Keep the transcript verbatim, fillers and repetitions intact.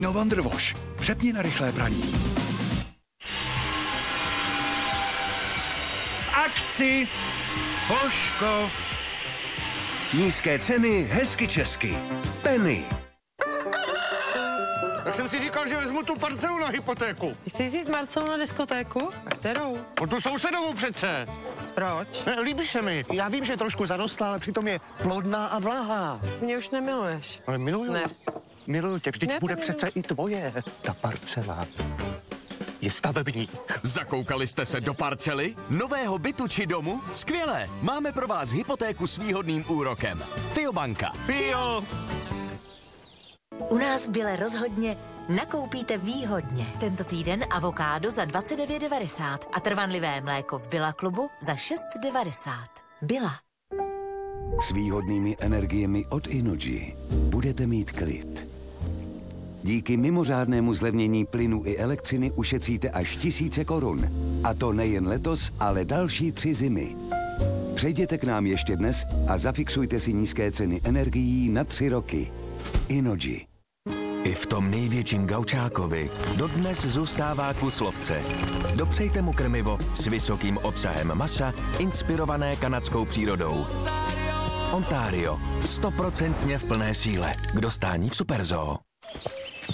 No Wonderwash. Přepni na rychlé praní. V akci Hoškov. Nízké ceny, hezky česky. Penny. Tak jsem si říkal, že vezmu tu parcelu na hypotéku. Chci jít Marcelu na diskotéku? A kterou? O tu sousedovou přece. Proč? Ne, líbí se mi. Já vím, že je trošku zarostlá, ale přitom je plodná a vlahá. Mě už nemiluješ. Ale miluju. Ne. Miluju tě, vždyť Ne, to bude miluju. přece i tvoje. Ta parcela je stavební. Zakoukali jste se do parcely? Nového bytu či domu? Skvělé! Máme pro vás hypotéku s výhodným úrokem. Fiobanka. Fio! U nás v Bile rozhodně nakoupíte výhodně. Tento týden avokádo za dvacet devět devadesát a trvanlivé mléko v Billa klubu za šest devadesát. Billa. S výhodnými energiemi od Innogy budete mít klid. Díky mimořádnému zlevnění plynu i elektřiny ušetříte až tisíce korun. A to nejen letos, ale další tři zimy. Přejděte k nám ještě dnes a zafixujte si nízké ceny energií na tři roky. Innogy. I v tom největším gaučákovi dodnes zůstává kus lovce. Dopřejte mu krmivo s vysokým obsahem masa, inspirované kanadskou přírodou. Ontario. Stoprocentně v plné síle. K dostání v Superzoo.